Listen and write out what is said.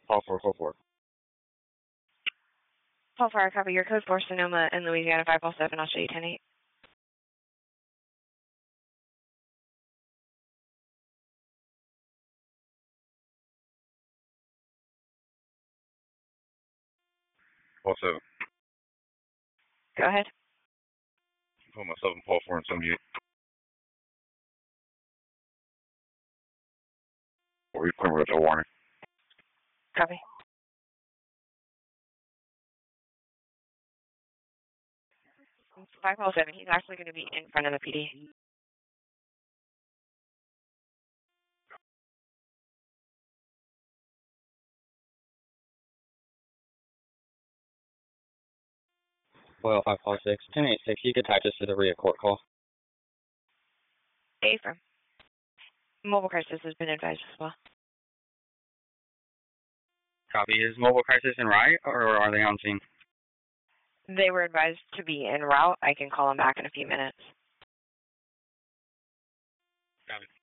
Call 444. Paul Fire, copy your code 4 Sonoma in Louisiana 507. I'll show you 10-8. Call 7. Go ahead. Call myself and Paul 4 and 78. Or you put with a warning. Copy. It's 507. He's actually going to be in front of the PD. Well, 556, 1086, you could attach us to the RIA court call. Affirm. Mobile crisis has been advised as well. Copy. Is mobile crisis en route, or are they on scene? They were advised to be en route. I can call them back in a few minutes. Copy.